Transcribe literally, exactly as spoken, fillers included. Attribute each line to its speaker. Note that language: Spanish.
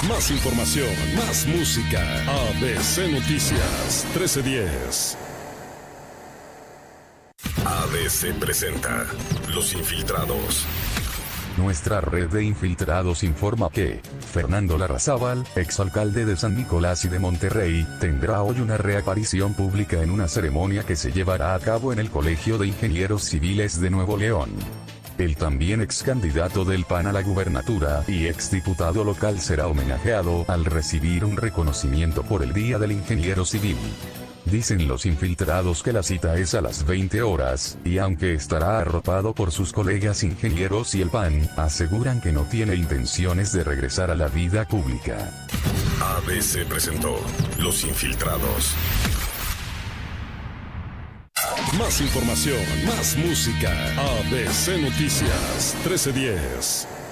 Speaker 1: Más información, más música. A B C Noticias trece diez. A B C presenta Los Infiltrados.
Speaker 2: Nuestra red de infiltrados informa que Fernando Larrazábal, exalcalde de San Nicolás y de Monterrey, tendrá hoy una reaparición pública en una ceremonia que se llevará a cabo en el Colegio de Ingenieros Civiles de Nuevo León. El también ex candidato del P A N a la gubernatura y ex diputado local será homenajeado al recibir un reconocimiento por el Día del Ingeniero Civil. Dicen los infiltrados que la cita es a las veinte horas, y aunque estará arropado por sus colegas ingenieros y el P A N, aseguran que no tiene intenciones de regresar a la vida pública.
Speaker 1: A B C presentó Los Infiltrados. Más información, más música. A B C Noticias trece diez.